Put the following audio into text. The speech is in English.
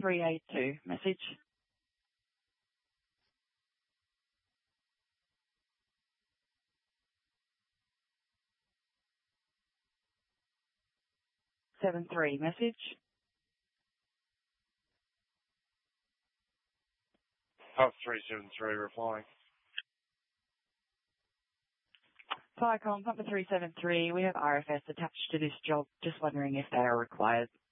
382, message. Seven three, message. Pub 373 replying. Viacom, Papa 373, we have RFS attached to this job. Just wondering if they are required.